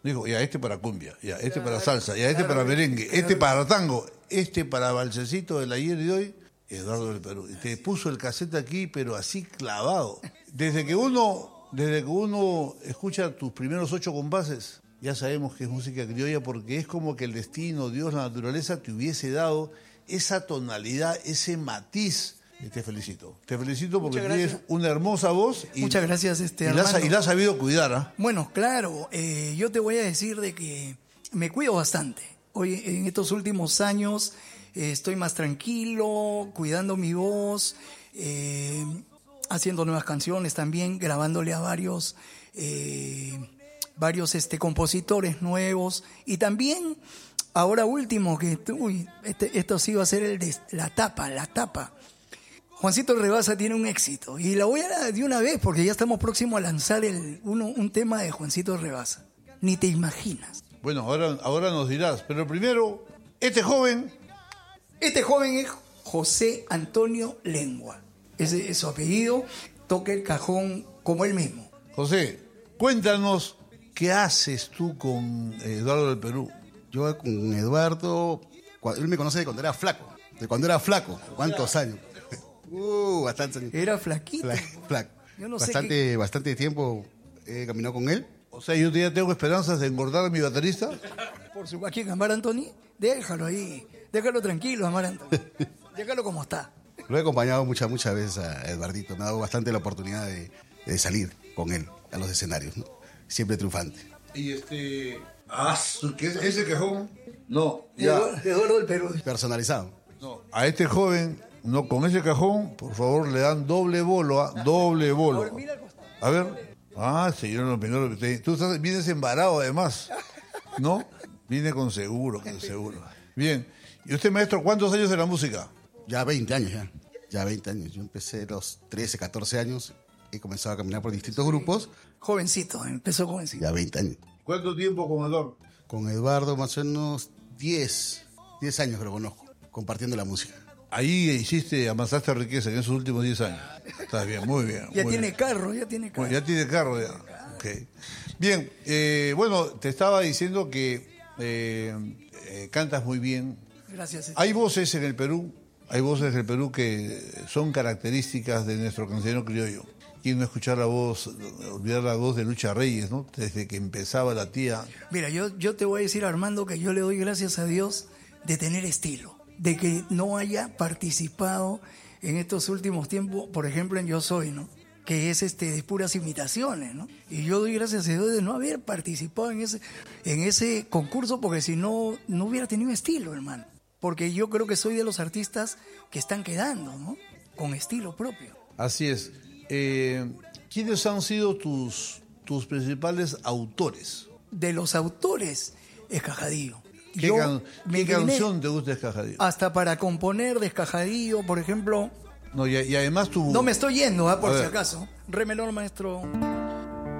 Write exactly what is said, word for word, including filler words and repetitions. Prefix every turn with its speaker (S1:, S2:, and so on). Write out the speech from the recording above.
S1: Dijo, ya, este para cumbia, ya, este para salsa, ya, este para merengue, este para tango, este para balsecito del ayer y de hoy, Eduardo del Perú. Y te puso el cassette aquí, pero así clavado. Desde que uno, desde que uno escucha tus primeros ocho compases, ya sabemos que es música criolla, porque es como que el destino, Dios, la naturaleza te hubiese dado esa tonalidad, ese matiz. Y te felicito. Te felicito porque tienes una hermosa voz. Y,
S2: Muchas gracias, este,
S1: y, la, has, y la has sabido cuidar. ¿eh?
S2: Bueno, claro, eh, yo te voy a decir de que me cuido bastante. Hoy, en estos últimos años, eh, estoy más tranquilo, cuidando mi voz, eh, haciendo nuevas canciones también, grabándole a varios, eh, varios este, compositores nuevos. Y también, ahora último, que uy, este, esto sí va a ser el de la tapa, la tapa. Juancito Rebaza tiene un éxito y la voy a dar de una vez porque ya estamos próximos a lanzar el, uno, un tema de Juancito Rebaza. Ni te imaginas.
S1: Bueno, ahora, ahora nos dirás, pero primero, este joven...
S2: Este joven es José Antonio Lengua. Ese es su apellido, toca el cajón como él mismo.
S1: José, cuéntanos, ¿qué haces tú con Eduardo del Perú?
S3: Yo con Eduardo, él me conoce de cuando era flaco, de cuando era flaco, ¿cuántos años? Uh, bastante años.
S2: Era flaquito.
S3: Fla, flaco.
S2: Yo no
S3: bastante,
S2: sé qué...
S3: bastante tiempo he caminado con él.
S1: O sea, yo ya tengo esperanzas de engordar a mi baterista.
S2: Por su... ¿A quién, Amar Antoni? Déjalo ahí. Déjalo tranquilo, Amar Antoni. Déjalo como está.
S3: Lo he acompañado muchas, muchas veces a Eduardito. Me ha dado bastante la oportunidad de, de salir con él a los escenarios, ¿no? Siempre triunfante.
S1: Y este... Ah, ¿qué es ese cajón? No, ya.
S2: Eduardo del Perú.
S3: Personalizado.
S1: No, a este joven, no, con ese cajón, por favor, le dan doble bolo, ¿ah? Doble bolo. A ver. Ah, señor Lopinoro, tú estás, vienes embarado además, ¿no? Viene con seguro, con seguro. Bien. ¿Y usted, maestro, cuántos años de la música?
S3: Ya veinte años, ya. Ya veinte años. Yo empecé a los trece, catorce años. He comenzado a caminar por distintos grupos.
S2: Jovencito, empezó jovencito.
S3: Ya veinte años.
S1: ¿Cuánto tiempo con Eduardo?
S3: Con Eduardo más o menos diez, diez años que lo conozco, compartiendo la música.
S1: Ahí hiciste, amasaste riqueza en esos últimos diez años. Estás bien, muy bien.
S2: Ya
S1: muy
S2: tiene
S1: bien.
S2: carro, ya tiene carro.
S1: Bueno, ya tiene carro, ya. Okay. Bien, eh, bueno, te estaba diciendo que eh, eh, cantas muy bien.
S2: Gracias.
S1: Hay voces en el Perú, hay voces en el Perú que son características de nuestro cancionero criollo. ¿Quién no escuchar la voz, olvidar la voz de Lucha Reyes, ¿no? Desde que empezaba la tía.
S2: Mira, yo, yo te voy a decir, Armando, que yo le doy gracias a Dios de tener estilo, de que no haya participado en estos últimos tiempos, por ejemplo, en Yo Soy, ¿no? Que es este de puras imitaciones, ¿no? Y yo doy gracias a Dios de no haber participado en ese, en ese concurso, porque si no, no hubiera tenido estilo, hermano. Porque yo creo que soy de los artistas que están quedando, ¿no? Con estilo propio.
S1: Así es. Eh, ¿Quiénes han sido tus, tus principales autores?
S2: De los autores, Escajadillo.
S1: ¿Qué,
S2: Yo
S1: can,
S2: me
S1: ¿qué canción te gusta Escajadillo?
S2: Hasta para componer de Escajadillo, por ejemplo.
S1: No, y, y además tu...
S2: No me estoy yendo, ¿eh? Por
S1: A
S2: si
S1: ver.
S2: acaso. Re menor, maestro.